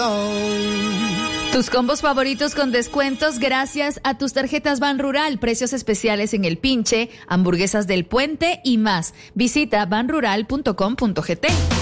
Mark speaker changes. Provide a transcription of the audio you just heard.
Speaker 1: Tus combos favoritos con descuentos gracias a tus tarjetas Banrural, precios especiales en El Pinche, hamburguesas del Puente y más. Visita banrural.com.gt.